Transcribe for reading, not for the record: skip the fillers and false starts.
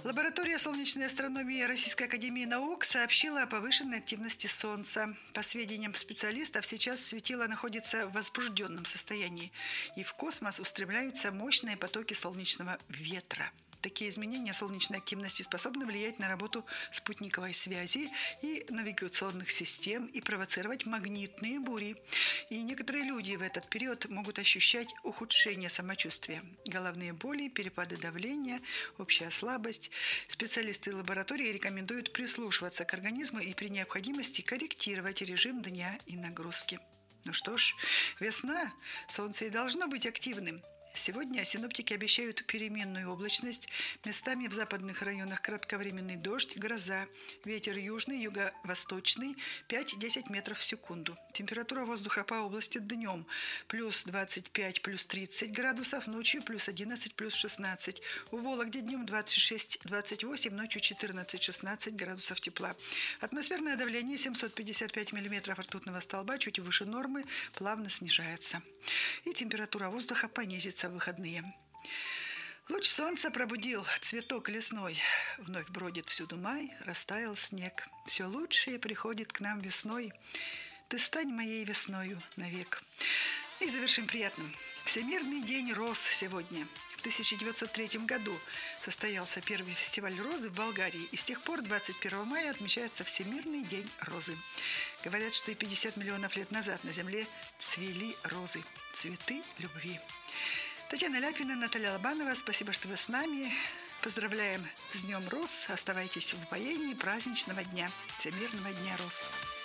Лаборатория солнечной астрономии Российской академии наук сообщила о повышенной активности Солнца. По сведениям специалистов, сейчас светило находится в возбужденном состоянии, и в космос устремляются мощные потоки солнечного ветра. Такие изменения солнечной активности способны влиять на работу спутниковой связи и навигационных систем и провоцировать магнитные бури. И некоторые люди в этот период могут ощущать ухудшение самочувствия, головные боли, перепады давления, общая слабость. Специалисты лаборатории рекомендуют прислушиваться к организму и при необходимости корректировать режим дня и нагрузки. Ну что ж, весна, солнце и должно быть активным. Сегодня синоптики обещают переменную облачность, местами в западных районах кратковременный дождь, гроза, ветер южный, юго-восточный 5-10 метров в секунду. Температура воздуха по области днем плюс 25, плюс 30 градусов, ночью плюс 11, плюс 16. У Вологде днем 26-28, ночью 14-16 градусов тепла. Атмосферное давление 755 миллиметров ртутного столба, чуть выше нормы, плавно снижается. И температура воздуха понизится в выходные. Луч солнца пробудил цветок лесной. Вновь бродит всюду май, растаял снег. Все лучшее приходит к нам весной. Ты стань моей весною навек. И завершим приятным. Всемирный день роз сегодня. В 1903 году состоялся первый фестиваль розы в Болгарии, и с тех пор 21 мая отмечается Всемирный день розы. Говорят, что и 50 миллионов лет назад на Земле цвели розы, цветы любви. Татьяна Ляпина, Наталья Лобанова, спасибо, что вы с нами. Поздравляем с Днем роз. Оставайтесь в упоении праздничного дня, Всемирного дня роз.